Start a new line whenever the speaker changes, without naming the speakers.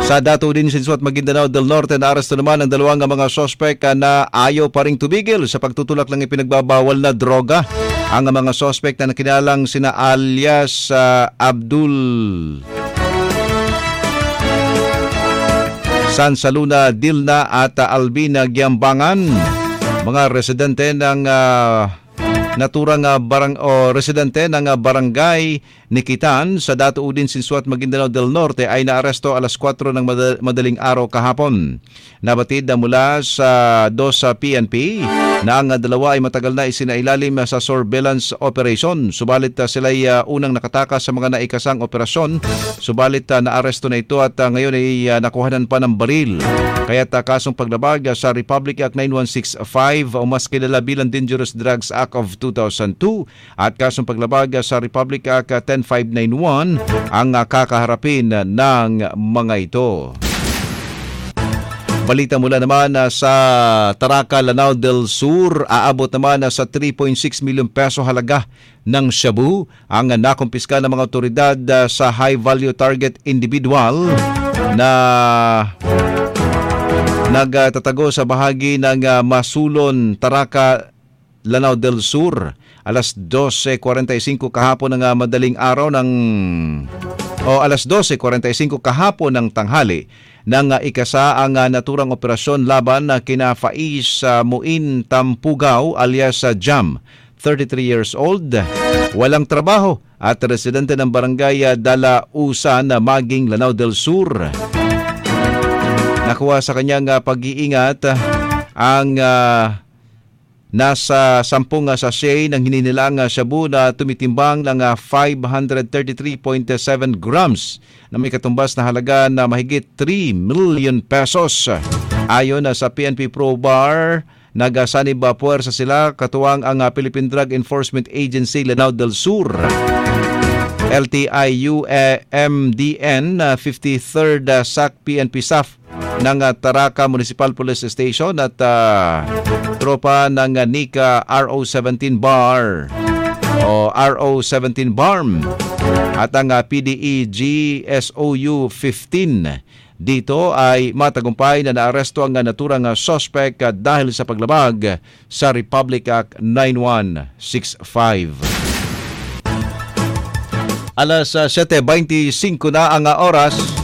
Sa Dato din Sinsuat, Maguindanao del Norte, naaresto naman ang dalawang mga sospek na ayaw pa ring tumigil sa pagtutulak ng ipinagbabawal na droga. Ang mga sospek na nakinalang sina alias Abdul Sansaluna Dilna at Albina Giambangan, mga residente ng naturang residente ng barangay Nikitan sa Dato Udin Sinsuat, Maguindanao del Norte ay naaresto alas 4 ng madaling araw kahapon. Nabatid mula sa DOSA PNP na ang dalawa ay matagal na isinailalim sa surveillance operation. Subalit sila ay unang nakatakas sa mga naikasang operasyon. Subalit naaresto na ito at ngayon ay nakuhanan pa ng baril. Kaya't kasong paglabag sa Republic Act 9165 o mas kilala bilang Dangerous Drugs Act of 2002 at kasong paglabag sa Republic Act 10591 ang kakaharapin ng mga ito. Balita mula naman sa Taraca, Lanao del Sur, aabot naman sa 3.6 milyon peso halaga ng shabu ang nakumpiska ng mga otoridad sa high-value target individual na nagtatago sa bahagi ng Masulon, Taraca, Lanao del Sur. Alas 12:45 kahapon ng madaling araw alas 12:45 kahapon ng tanghali nang ikasa ang naturang operasyon laban kina Faiz Muin Tampugaw alias Jam, 33 years old, walang trabaho at residente ng barangay Dalausan, Maging, Lanao del Sur. Nakuha sa kanyang pag-iingat ang nasa 10 sachet ng hininilang shabu na tumitimbang ng 533.7 grams na may katumbas na halaga na mahigit 3 million pesos. Ayon sa PNP Pro Bar, nagasanib puwersa sila katuwang ang Philippine Drug Enforcement Agency Lanao del Sur, LTIU MDN, 53rd SAC PNP SAF ng Taraca Municipal Police Station at tropa ng NICA RO17 Bar o RO17 BARM at ang PDE GSOU 15. Dito ay matagumpay na naaresto ang naturang suspect dahil sa paglabag sa Republic Act 9165. Alas 7:25 na ang oras.